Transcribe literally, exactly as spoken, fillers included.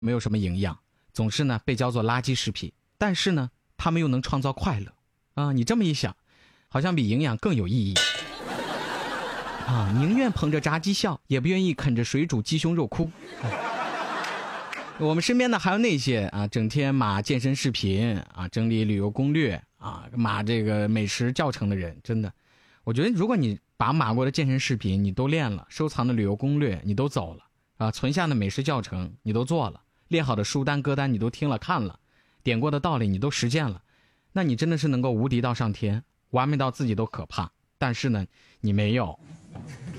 没有什么营养，总是呢被叫做垃圾食品，但是呢他们又能创造快乐啊！你这么一想，好像比营养更有意义啊！宁愿捧着炸鸡笑，也不愿意啃着水煮鸡胸肉哭。我们身边呢还有那些啊，整天码健身视频啊，整理旅游攻略啊，码这个美食教程的人，真的，我觉得如果你把码过的健身视频你都练了，收藏的旅游攻略你都走了啊，存下的美食教程你都做了，列好的书单歌单你都听了看了，点过的道理你都实践了，那你真的是能够无敌到上天，完美到自己都可怕。但是呢，你没有。